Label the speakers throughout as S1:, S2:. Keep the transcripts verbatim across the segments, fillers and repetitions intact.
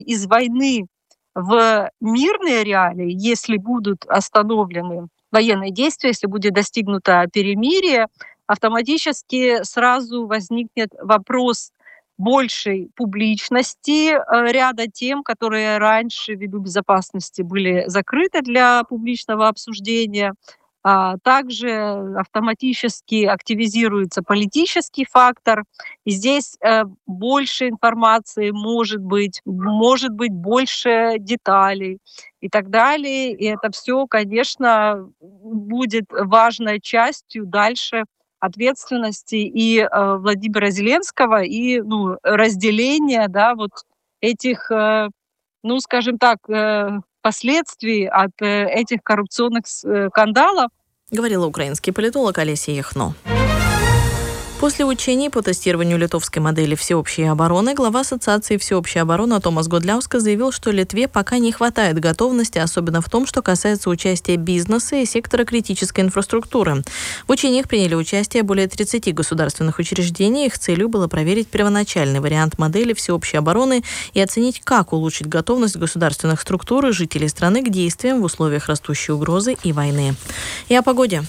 S1: из войны в мирные реалии, если будут остановлены военные действия, если будет достигнуто перемирие, автоматически сразу возникнет вопрос большей публичности э, ряда тем, которые раньше ввиду безопасности были закрыты для публичного обсуждения. А также автоматически активизируется политический фактор. И здесь э, больше информации может быть, может быть больше деталей и так далее. И это все, конечно, будет важной частью дальше ответственности и э, Владимира Зеленского, и ну, разделения, да, вот этих, э, ну, скажем так, э, последствий от э, этих коррупционных с- скандалов.
S2: Говорила украинский политолог Олеся Яхно. После учений по тестированию литовской модели всеобщей обороны глава Ассоциации всеобщей обороны Томас Годляускас заявил, что Литве пока не хватает готовности, особенно в том, что касается участия бизнеса и сектора критической инфраструктуры. В учениях приняли участие более тридцати государственных учреждений. Их целью было проверить первоначальный вариант модели всеобщей обороны и оценить, как улучшить готовность государственных структур и жителей страны к действиям в условиях растущей угрозы и войны. И о погоде.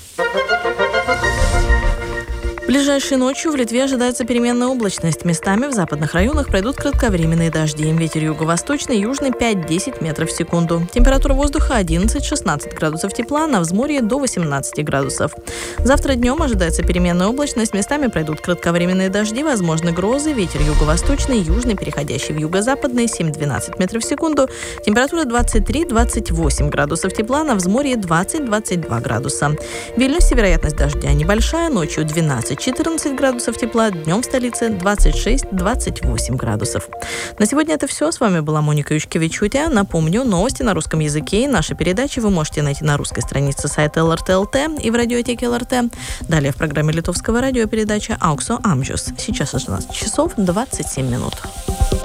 S2: Ближайшей ночью в Литве ожидается переменная облачность. Местами в западных районах пройдут кратковременные дожди. Ветер юго-восточный, южный пять-десять метров в секунду. Температура воздуха одиннадцать-шестнадцать градусов тепла, на взморье до восемнадцати градусов. Завтра днем ожидается переменная облачность. Местами пройдут кратковременные дожди, возможны грозы. Ветер юго-восточный, южный, переходящий в юго-западный, семь-двенадцать метров в секунду. Температура двадцать три-двадцать восемь градусов тепла, на взморье двадцать-двадцать два градуса. В Вильнюсе вероятность дождя небольшая, ночью двенадцать-четырнадцать градусов тепла, днем в столице двадцать шесть-двадцать восемь градусов. На сегодня это все. С вами была Моника Юшкевичутя. Напомню, новости на русском языке и наши передачи вы можете найти на русской странице сайта эл эр тэ точка эл тэ и в радиотеке эл эр тэ. Далее в программе литовского радио передача «Ауксо Амжус». Сейчас шестнадцать часов двадцать семь минут.